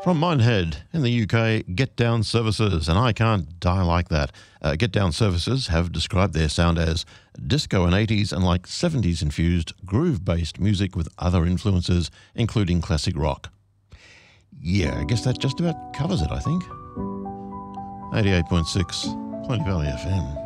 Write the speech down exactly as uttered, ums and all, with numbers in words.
From Minehead in the U K, Get Down Services, and I can't die like that. Uh, Get Down Services have described their sound as disco and eighties and like seventies infused groove-based music with other influences, including classic rock. Yeah, I guess that just about covers it, I think. eighty-eight point six, Plenty Valley F M.